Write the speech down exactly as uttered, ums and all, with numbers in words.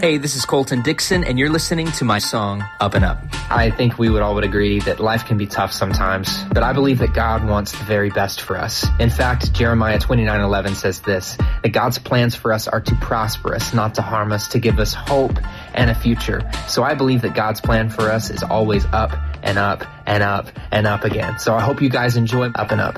Hey, this is Colton Dixon, and you're listening to my song, Up and Up. I think we would all would agree that life can be tough sometimes, but I believe that God wants the very best for us. In fact, Jeremiah twenty-nine eleven says this, that God's plans for us are to prosper us, not to harm us, to give us hope and a future. So I believe that God's plan for us is always up and up and up and up again. So I hope you guys enjoy Up and Up.